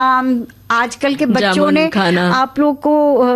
आजकल के बच्चों ने आप लोग को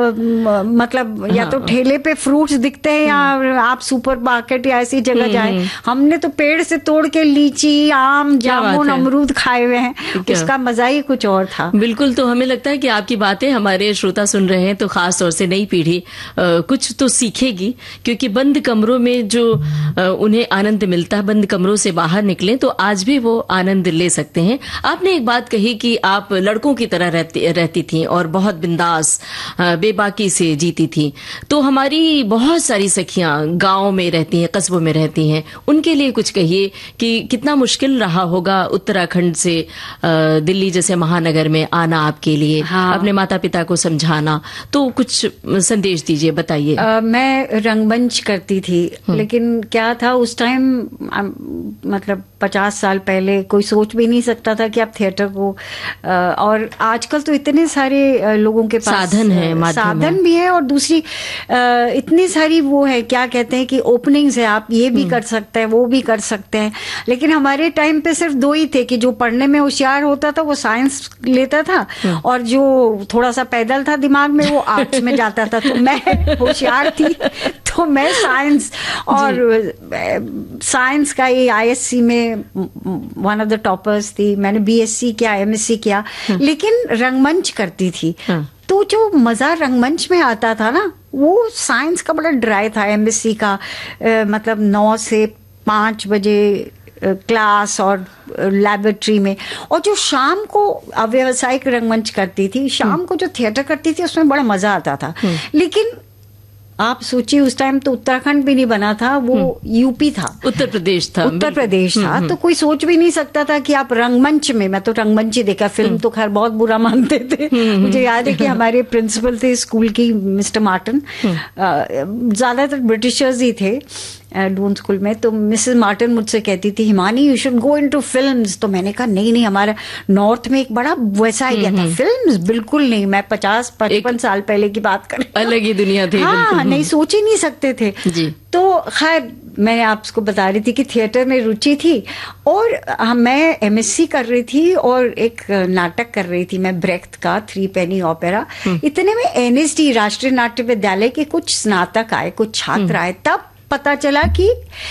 मतलब या तो ठेले पे फ्रूट्स दिखते हैं या आप सुपर मार्केट या ऐसी जगह जाए, हमने तो पेड़ से तोड़ के लीची, आम, जामुन, अमरूद खाए हुए हैं। उसका मजा ही कुछ और था। बिल्कुल। तो हमें लगता है कि आपकी बातें हमारे श्रोता सुन रहे हैं तो खास तौर से नई पीढ़ी कुछ तो सीखेगी, क्योंकि बंद कमरों में जो उन्हें आनंद मिलता है, बंद कमरों से बाहर निकले तो आज भी वो आनंद ले सकते हैं। आपने एक बात कही कि आप लड़कों की तरह रहती थी और बहुत बिंदास बेबाकी से जीती थी। तो हमारी बहुत सारी सखियां गांव में रहती हैं, कस्बों में रहती हैं, उनके लिए कुछ कहिए कि कितना मुश्किल रहा होगा उत्तराखंड से दिल्ली जैसे महानगर में आना आपके लिए। हाँ। अपने माता पिता को समझाना, तो कुछ संदेश दीजिए, बताइए। मैं रंगमंच करती थी, लेकिन क्या था उस टाइम, मतलब 50 साल पहले कोई सोच भी नहीं सकता था कि आप थिएटर को, और आजकल तो इतने सारे लोगों के पास साधन भी है, और दूसरी इतनी सारी वो है, क्या कहते हैं कि ओपनिंग्स है, आप ये भी कर सकते हैं, वो भी कर सकते हैं। लेकिन हमारे टाइम पे सिर्फ 2 ही थे कि जो पढ़ने में होशियार होता था वो साइंस लेता था, और जो थोड़ा सा पैदल था दिमाग में वो आर्ट्स में जाता था। तो मैं होशियार थी तो मैं साइंस, और साइंस का ये ISC में वन ऑफ द टॉपर्स थी। मैंने BSc किया, MSc किया, लेकिन रंगमंच करती थी। तो जो मजा रंगमंच में आता था ना, वो साइंस का बड़ा ड्राई था। MSc का मतलब 9 से 5 बजे क्लास और लैबोरेटरी में, और जो शाम को व्यावसायिक रंगमंच करती थी, शाम को जो थिएटर करती थी, उसमें बड़ा मजा आता था। लेकिन आप सोचिए उस टाइम तो उत्तराखंड भी नहीं बना था, वो UP था, उत्तर प्रदेश था। तो कोई सोच भी नहीं सकता था कि आप रंगमंच में, मैं तो रंगमंच ही देखा, फिल्म तो खैर बहुत बुरा मानते थे। मुझे याद है कि हमारे प्रिंसिपल थे स्कूल की, मिस्टर मार्टिन, ज्यादातर ब्रिटिशर्स ही थे डून स्कूल में। तो मिसेस मार्टिन मुझसे कहती थी, Himani you should go into films. तो मैंने कहा नहीं, हमारा नॉर्थ में एक बड़ा वैसा आइडिया था, फिल्म्स बिल्कुल नहीं। मैं 50-55 साल पहले की बात कर, अलग ही दुनिया थी। हाँ, नहीं सोच ही नहीं सकते थे जी। तो खैर मैं आपको बता रही थी कि थिएटर में रुचि थी, और मैं MSc कर रही थी और एक नाटक कर रही थी मैं, ब्रेख्त का 3 पेनी ओपेरा। इतने में NSD राष्ट्रीय नाट्य विद्यालय के कुछ स्नातक आए, कुछ छात्र आए। तब पता चला कि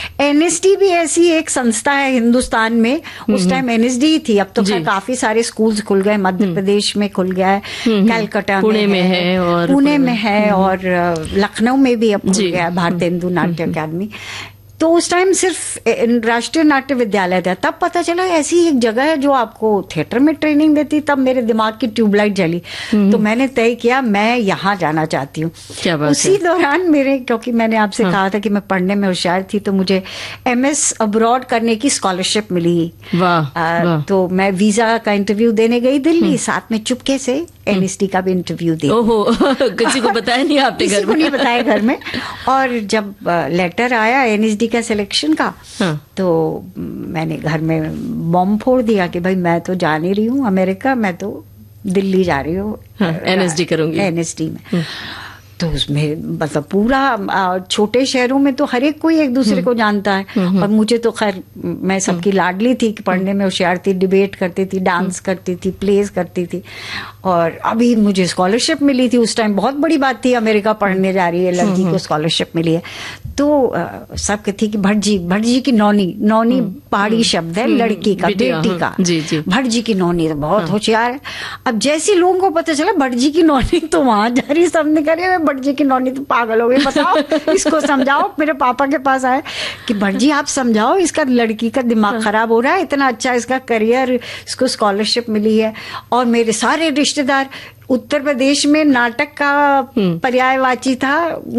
NSD भी ऐसी एक संस्था है हिंदुस्तान में। उस टाइम NSD ही थी, अब तो काफी सारे स्कूल्स खुल गए, मध्य प्रदेश में खुल गया है, कलकत्ता पुणे में है, और पुणे में है, और लखनऊ में भी अब खुल गया है भारतीय हिंदू नाट्य अकादमी। तो उस टाइम सिर्फ राष्ट्रीय नाट्य विद्यालय था। तब पता चला ऐसी एक जगह है जो आपको थिएटर में ट्रेनिंग देती। तब मेरे दिमाग की ट्यूबलाइट जली, तो मैंने तय किया मैं यहाँ जाना चाहती हूँ। उसी दौरान मेरे, क्योंकि मैंने आपसे कहा था कि मैं पढ़ने में होशियार थी, तो मुझे MS अब्रॉड करने की स्कॉलरशिप मिली। वाह। तो मैं वीजा का इंटरव्यू देने गई दिल्ली, साथ में चुपके से NSD का भी इंटरव्यू दिया। ओहो, किसी को बताया नहीं आपने? किसी को नहीं बताया घर में। और जब लेटर आया NSD का सिलेक्शन का, तो मैंने घर में बॉम्ब फोड़ दिया कि भाई मैं तो जा नहीं रही हूँ अमेरिका, मैं तो दिल्ली जा रही हूँ, NSD करूंगी, NSD में। तो उसमें मतलब पूरा छोटे शहरों में तो हर एक कोई एक दूसरे को जानता है, और मुझे तो खैर मैं सबकी लाडली थी कि पढ़ने में होशियार थी, डिबेट करती थी, डांस करती थी, प्लेज करती थी, और अभी मुझे स्कॉलरशिप मिली थी। उस टाइम बहुत बड़ी बात थी, अमेरिका पढ़ने जा रही है लड़की को स्कॉलरशिप मिली है। तो सब कहती कि भटजी की नौनी पहाड़ी शब्द है लड़की का, बेटी का। भटजी की नौनी तो बहुत होशियार है। अब जैसी लोगों को पता चला भटजी की नौनी, तो वहां जा रही, सबने कहा भटजी की नौनी तो पागल हो गई, बताओ इसको समझाओ। मेरे पापा के पास आए कि भटजी आप समझाओ, इसका लड़की का दिमाग खराब हो रहा है, इतना अच्छा इसका करियर, इसको स्कॉलरशिप मिली है। और मेरे सारे रिश्तेदार, उत्तर प्रदेश में नाटक का पर्यायवाची था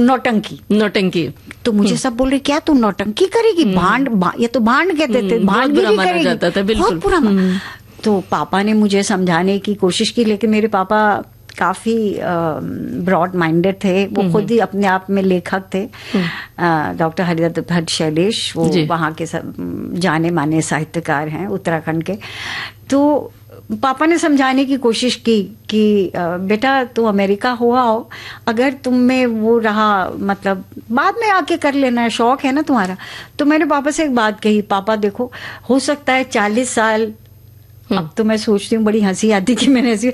नौटंकी। तो मुझे सब बोल रहे क्या तू नौटंकी करेगी, भांड, ये तो भांड कहते थे, भांड भी करेगी, बहुत बुरा। तो पापा ने मुझे समझाने की कोशिश की, लेकिन मेरे पापा काफी ब्रॉड माइंडेड थे। वो खुद ही अपने आप में लेखक थे, डॉक्टर हरिदत्त भट्ट शैलेश, वो वहाँ के सब जाने माने साहित्यकार हैं उत्तराखंड के। तो पापा ने समझाने की कोशिश की कि बेटा तू अमेरिका हुआ हो, अगर तुम में वो रहा, मतलब बाद में आके कर लेना, शौक है ना तुम्हारा। तो मैंने पापा से एक बात कही, पापा देखो हो सकता है 40 साल अब तो मैं सोचती हूँ, बड़ी हंसी आती कि मैंने ऐसी